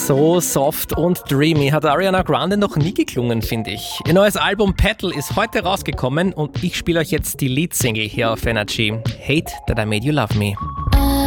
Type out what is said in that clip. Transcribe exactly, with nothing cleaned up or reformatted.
So soft und dreamy hat Ariana Grande noch nie geklungen, finde ich. Ihr neues Album Petal ist heute rausgekommen und ich spiele euch jetzt die Leadsingle hier auf Energy. Hate That I Made You Love Me.